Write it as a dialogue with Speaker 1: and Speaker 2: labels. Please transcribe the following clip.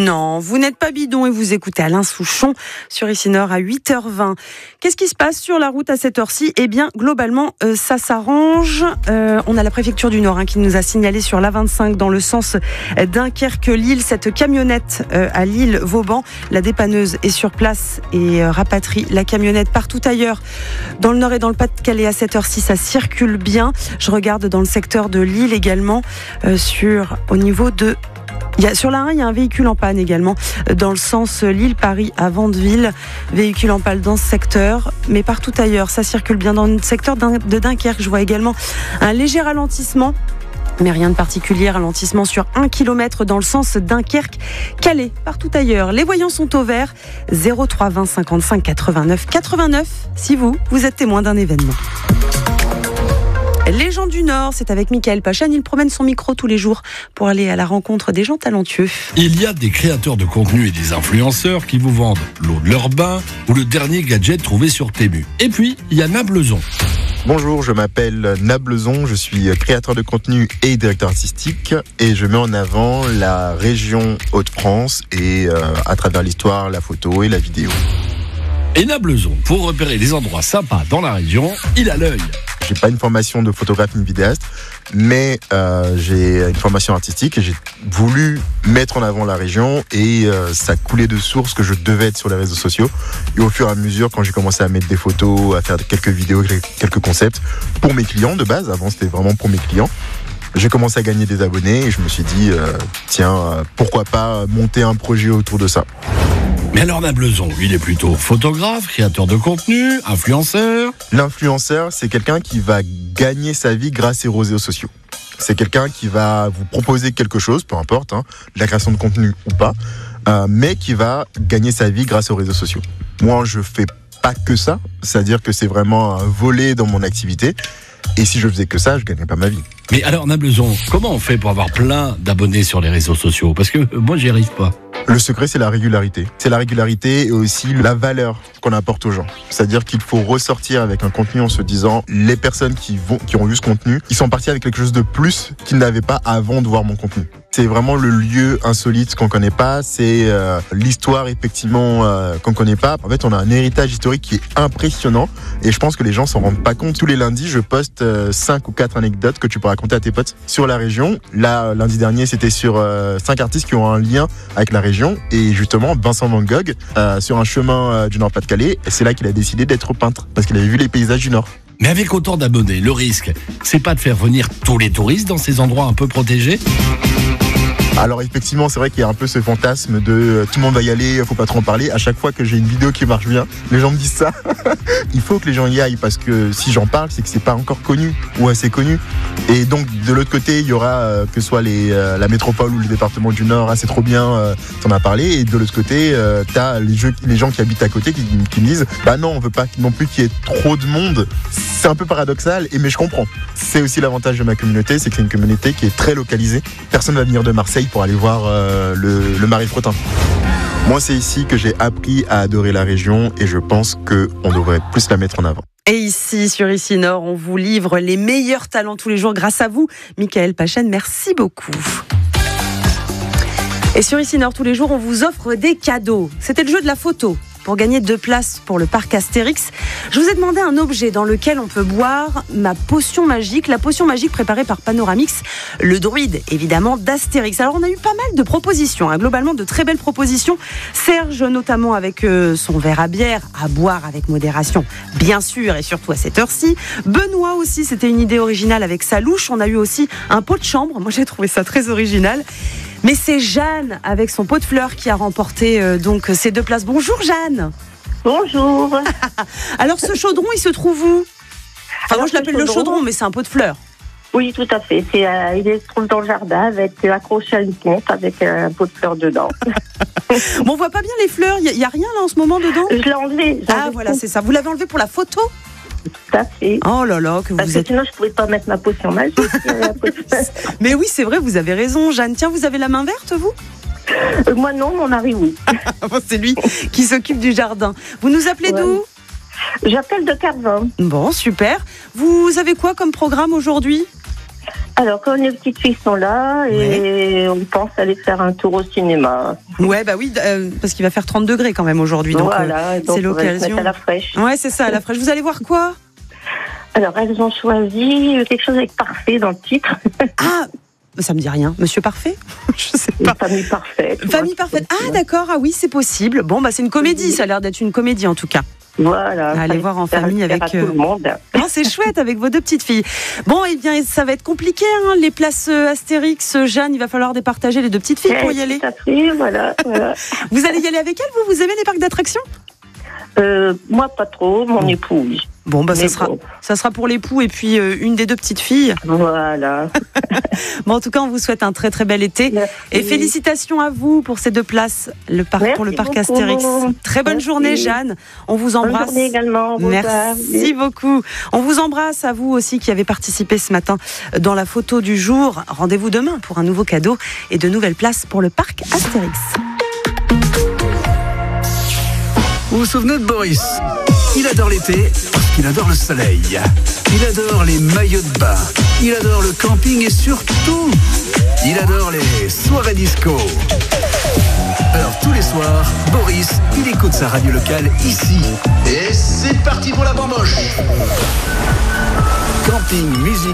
Speaker 1: Non, vous n'êtes pas bidon et vous écoutez Alain Souchon sur Ici Nord à 8h20. Qu'est-ce qui se passe sur la route à cette heure-ci ? Eh bien, globalement, ça s'arrange. On a la préfecture du Nord qui nous a signalé sur l'A25 dans le sens Dunkerque-Lille, cette camionnette à Lille-Vauban. La dépanneuse est sur place et rapatrie la camionnette partout ailleurs. Dans le Nord et dans le Pas-de-Calais à cette heure-ci, ça circule bien. Je regarde dans le secteur de Lille également, au niveau de... Sur la 1, il y a un véhicule en panne également dans le sens Lille-Paris à Vandeville. Véhicule en panne dans ce secteur, mais partout ailleurs, ça circule bien. Dans le secteur de Dunkerque, je vois également un léger ralentissement. Mais rien de particulier, ralentissement sur 1 km dans le sens Dunkerque-Calais. Partout ailleurs, les voyants sont au vert. 03 20 55 89 89 si vous êtes témoin d'un événement. Les gens du Nord, c'est avec Mickaël Pachane. Il promène son micro tous les jours pour aller à la rencontre des gens talentueux.
Speaker 2: Il y a des créateurs de contenu et des influenceurs qui vous vendent l'eau de leur bain ou le dernier gadget trouvé sur Temu. Et puis, il y a Nablezon.
Speaker 3: Bonjour, je m'appelle Nablezon, je suis créateur de contenu et directeur artistique et je mets en avant la région Hauts-de-France et à travers l'histoire, la photo et la vidéo.
Speaker 2: Et Nablezon, pour repérer les endroits sympas dans la région, il a l'œil.
Speaker 3: J'ai pas une formation de photographe ni vidéaste, mais j'ai une formation artistique et j'ai voulu mettre en avant la région et ça coulait de source que je devais être sur les réseaux sociaux. Et au fur et à mesure, quand j'ai commencé à mettre des photos, à faire quelques vidéos, quelques concepts pour mes clients de base, avant c'était vraiment pour mes clients, j'ai commencé à gagner des abonnés et je me suis dit, pourquoi pas monter un projet autour de ça.
Speaker 2: Mais alors Nablezon, il est plutôt photographe, créateur de contenu, influenceur.
Speaker 3: L'influenceur, c'est quelqu'un qui va gagner sa vie grâce aux réseaux sociaux. C'est quelqu'un qui va vous proposer quelque chose, peu importe, de la création de contenu ou pas, mais qui va gagner sa vie grâce aux réseaux sociaux. Moi, je fais pas que ça, c'est-à-dire que c'est vraiment un volet dans mon activité. Et si je faisais que ça, je gagnais pas ma vie.
Speaker 2: Mais alors Nablezon, comment on fait pour avoir plein d'abonnés sur les réseaux sociaux ? Parce que moi, j'y arrive pas.
Speaker 3: Le secret, c'est la régularité. C'est la régularité et aussi la valeur qu'on apporte aux gens. C'est-à-dire qu'il faut ressortir avec un contenu en se disant, les personnes qui ont vu ce contenu, ils sont partis avec quelque chose de plus qu'ils n'avaient pas avant de voir mon contenu. C'est vraiment le lieu insolite qu'on connaît pas, c'est l'histoire effectivement qu'on connaît pas. En fait, on a un héritage historique qui est impressionnant et je pense que les gens s'en rendent pas compte. Tous les lundis, je poste 5 ou 4 anecdotes que tu peux raconter à tes potes sur la région. Là, lundi dernier, c'était sur 5 artistes qui ont un lien avec la région et justement, Vincent Van Gogh, sur un chemin du Nord-Pas-de-Calais, c'est là qu'il a décidé d'être peintre parce qu'il avait vu les paysages du Nord.
Speaker 2: Mais avec autant d'abonnés, le risque, c'est pas de faire venir tous les touristes dans ces endroits un peu protégés ?
Speaker 3: Alors effectivement, c'est vrai qu'il y a un peu ce fantasme de tout le monde va y aller, faut pas trop en parler. À chaque fois que j'ai une vidéo qui marche bien, les gens me disent ça. Il faut que les gens y aillent parce que si j'en parle, c'est que c'est pas encore connu ou assez connu. Et donc de l'autre côté, il y aura que ce soit la métropole ou le département du Nord, c'est trop bien, t'en as parlé. Et de l'autre côté, t'as les gens qui habitent à côté qui me disent, bah non, on veut pas non plus qu'il y ait trop de monde. C'est un peu paradoxal, mais je comprends. C'est aussi l'avantage de ma communauté, c'est que c'est une communauté qui est très localisée. Personne ne va venir de Marseille pour aller voir le Marie-Frottin. Moi, c'est ici que j'ai appris à adorer la région et je pense qu'on devrait plus la mettre en avant.
Speaker 1: Et ici, sur Ici Nord, on vous livre les meilleurs talents tous les jours grâce à vous. Mickaël Pachane, merci beaucoup. Et sur Ici Nord, tous les jours, on vous offre des cadeaux. C'était le jeu de la photo. Pour gagner 2 places pour le parc Astérix, je vous ai demandé un objet dans lequel on peut boire ma potion magique, la potion magique préparée par Panoramix, le druide évidemment d'Astérix. Alors on a eu pas mal de propositions, globalement de très belles propositions. Serge notamment avec son verre à bière, à boire avec modération bien sûr et surtout à cette heure-ci. Benoît aussi, c'était une idée originale avec sa louche. On a eu aussi un pot de chambre, moi j'ai trouvé ça très original. Mais c'est Jeanne, avec son pot de fleurs, qui a remporté donc ces 2 places. Bonjour Jeanne.
Speaker 4: Bonjour.
Speaker 1: Alors ce chaudron, il se trouve où ? Enfin, moi je l'appelle le chaudron, mais c'est un pot de fleurs.
Speaker 4: Oui, tout à fait. Il se trouve dans le jardin, accroché à une pompe, avec un pot de fleurs dedans.
Speaker 1: Bon, on voit pas bien les fleurs, il n'y a rien là en ce moment dedans ?
Speaker 4: Je l'ai enlevé.
Speaker 1: Ah voilà, c'est ça. Vous l'avez enlevé pour la photo ?
Speaker 4: Tout à fait.
Speaker 1: Oh là là, que
Speaker 4: parce
Speaker 1: vous
Speaker 4: que
Speaker 1: êtes...
Speaker 4: sinon, je ne pouvais pas mettre ma potion magique.
Speaker 1: Mais oui, c'est vrai, vous avez raison, Jeanne. Tiens, vous avez la main verte, vous ?
Speaker 4: Moi non, mon mari oui.
Speaker 1: C'est lui qui s'occupe du jardin. Vous nous appelez d'où ?
Speaker 4: J'appelle de Carvin.
Speaker 1: Bon, super. Vous avez quoi comme programme aujourd'hui ?
Speaker 4: Alors, quand les petites filles sont là, et on pense aller faire un tour au cinéma.
Speaker 1: Ouais, bah oui, parce qu'il va faire 30 degrés quand même aujourd'hui, donc
Speaker 4: voilà, donc
Speaker 1: c'est l'occasion.
Speaker 4: On va se mettre à la fraîche.
Speaker 1: Ouais, c'est ça, à la fraîche. Vous allez voir quoi?
Speaker 4: Alors, elles ont choisi quelque chose avec parfait dans le titre.
Speaker 1: Ah, ça me dit rien. Monsieur Parfait? Je sais pas.
Speaker 4: Famille parfaite.
Speaker 1: Famille parfaite. Ah, d'accord. Ah oui, c'est possible. Bon, bah c'est une comédie. Ça a l'air d'être une comédie en tout cas.
Speaker 4: Voilà.
Speaker 1: Allez voir en famille avec.
Speaker 4: Tout le monde.
Speaker 1: Oh, c'est chouette avec vos deux petites filles. Bon, eh bien, ça va être compliqué. Hein, les places Astérix, Jeanne, il va falloir départager les deux petites filles pour y aller.
Speaker 4: Tout à fait, voilà.
Speaker 1: Vous allez y aller avec elles? Vous aimez les parcs d'attractions?
Speaker 4: Moi, pas trop. Mon époux, oui.
Speaker 1: Bon, bah ça sera pour l'époux et puis une des deux petites filles.
Speaker 4: Voilà.
Speaker 1: Bon, en tout cas, on vous souhaite un très très bel été.
Speaker 4: Merci.
Speaker 1: Et félicitations à vous pour ces deux places pour le parc
Speaker 4: beaucoup.
Speaker 1: Astérix. Très bonne journée, Jeanne. On vous embrasse.
Speaker 4: Bonne journée également.
Speaker 1: Merci beaucoup. On vous embrasse, à vous aussi qui avez participé ce matin dans la photo du jour. Rendez-vous demain pour un nouveau cadeau et de nouvelles places pour le parc Astérix.
Speaker 5: Vous vous souvenez de Boris? Il adore l'été parce qu'il adore le soleil. Il adore les maillots de bain. Il adore le camping et surtout, il adore les soirées disco. Alors tous les soirs, Boris, il écoute sa radio locale ici.
Speaker 6: Et c'est parti pour la bamboche.
Speaker 5: Camping, musique